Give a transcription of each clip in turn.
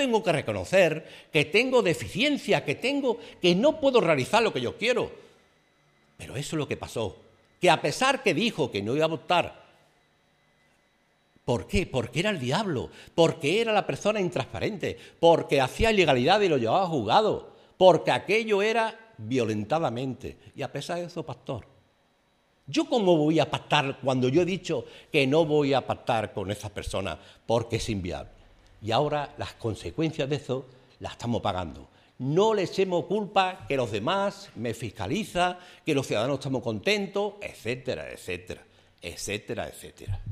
tengo que reconocer que tengo deficiencia, que no puedo realizar lo que yo quiero. Pero eso es lo que pasó, que a pesar que dijo que no iba a votar. ¿Por qué? Porque era el diablo, porque era la persona intransparente, porque hacía ilegalidad y lo llevaba a juzgado, porque aquello era violentadamente. Y a pesar de eso, pastor. ¿Yo cómo voy a pactar cuando yo he dicho que no voy a pactar con esa persona porque es inviable? Y ahora las consecuencias de eso las estamos pagando. No le echemos culpa que los demás me fiscalizan, que los ciudadanos estamos contentos, etcétera, etcétera, etcétera, etcétera.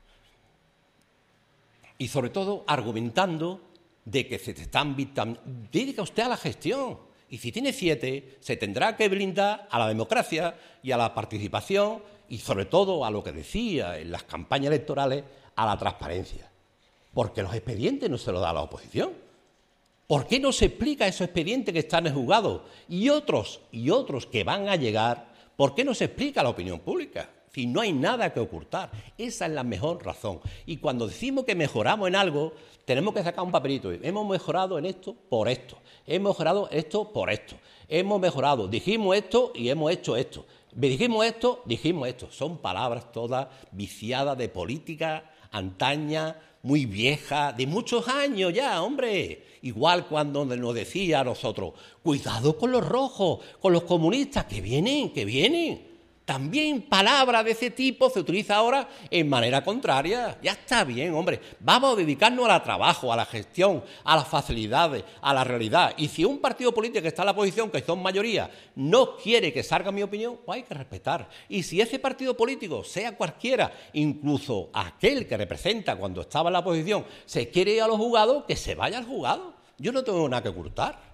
Y sobre todo argumentando de que se te están dedica usted a la gestión. Y si tiene 7, se tendrá que blindar a la democracia y a la participación y sobre todo a lo que decía en las campañas electorales, a la transparencia. Porque los expedientes no se los da a la oposición. ¿Por qué no se explica esos expedientes que están en el juzgado? Y otros que van a llegar, ¿por qué no se explica a la opinión pública? Si no hay nada que ocultar, esa es la mejor razón. Y cuando decimos que mejoramos en algo, tenemos que sacar un papelito. Hemos mejorado en esto por esto. Hemos mejorado esto por esto. Hemos mejorado, dijimos esto y hemos hecho esto. Dijimos esto. Son palabras todas viciadas de política antaña, muy vieja, de muchos años ya, hombre. Igual cuando nos decía a nosotros, cuidado con los rojos, con los comunistas, que vienen. También palabras de ese tipo se utiliza ahora en manera contraria. Ya está bien, hombre. Vamos a dedicarnos al trabajo, a la gestión, a las facilidades, a la realidad. Y si un partido político que está en la oposición, que son mayoría, no quiere que salga mi opinión, pues hay que respetar. Y si ese partido político, sea cualquiera, incluso aquel que representa cuando estaba en la oposición, se quiere ir a los juzgados, que se vaya al juzgado. Yo no tengo nada que ocultar.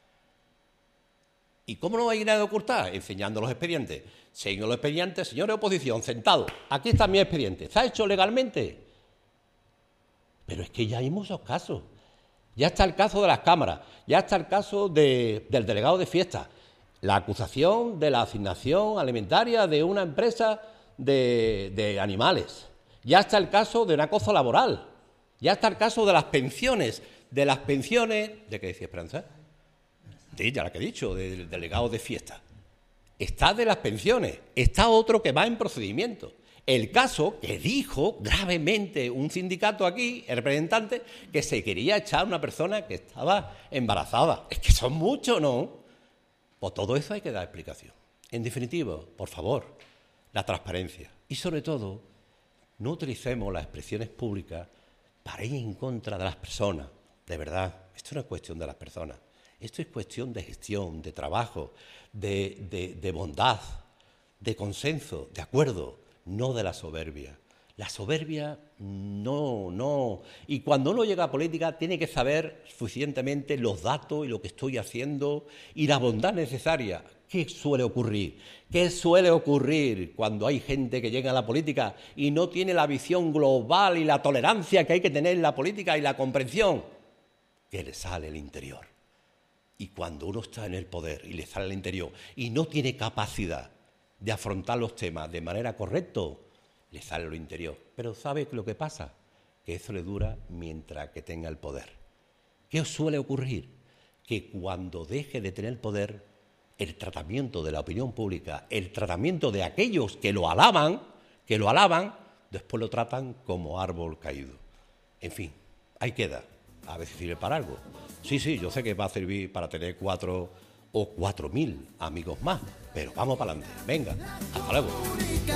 ¿Y cómo no va a ir nada a ocultar? Enseñando los expedientes. Señor los expedientes, señores de oposición, sentado. Aquí está mi expediente. ¿Se ha hecho legalmente? Pero es que ya hay muchos casos. Ya está el caso de las cámaras. Ya está el caso del delegado de fiestas. La acusación de la asignación alimentaria de una empresa de animales. Ya está el caso de un acoso laboral. Ya está el caso de las pensiones. ¿De qué decía Esperanza? Sí, ya la que he dicho, del delegado de fiesta. Está de las pensiones, está otro que va en procedimiento. El caso que dijo gravemente un sindicato aquí, el representante, que se quería echar a una persona que estaba embarazada. Es que son muchos, ¿no? Por todo eso hay que dar explicación. En definitiva, por favor, la transparencia. Y sobre todo, no utilicemos las expresiones públicas para ir en contra de las personas. De verdad, esto no es cuestión de las personas. Esto es cuestión de gestión, de trabajo, de bondad, de consenso, de acuerdo, no de la soberbia. La soberbia no. Y cuando uno llega a política tiene que saber suficientemente los datos y lo que estoy haciendo y la bondad necesaria. ¿Qué suele ocurrir? ¿Qué suele ocurrir cuando hay gente que llega a la política y no tiene la visión global y la tolerancia que hay que tener en la política y la comprensión? Que le sale el interior. Y cuando uno está en el poder y le sale al interior y no tiene capacidad de afrontar los temas de manera correcta, le sale lo interior. Pero ¿sabe lo que pasa? Que eso le dura mientras que tenga el poder. ¿Qué os suele ocurrir? Que cuando deje de tener poder, el tratamiento de la opinión pública, el tratamiento de aquellos que lo alaban, después lo tratan como árbol caído. En fin, ahí queda. A ver si sirve para algo. Sí, yo sé que va a servir para tener 4 o 4.000 amigos más, pero vamos para adelante. Venga, hasta luego.